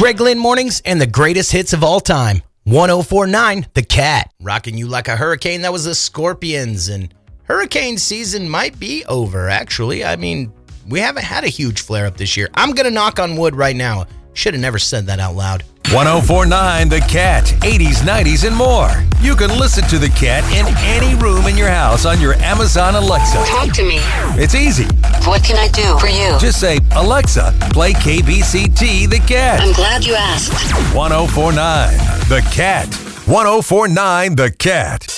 Greg Lynn Mornings and the greatest hits of all time. 104.9 The Cat. Rocking you like a hurricane. That was the Scorpions. And hurricane season might be over, actually. I mean, we haven't had a huge flare-up this year. I'm going to knock on wood right now. Should have never said that out loud. 104.9 The Cat, 80s, 90s, and more. You can listen to The Cat in any room in your house on your Amazon Alexa. Talk to me. It's easy. What can I do for you? Just say, Alexa, play KBCT The Cat. I'm glad you asked. 104.9 The Cat. 104.9 The Cat.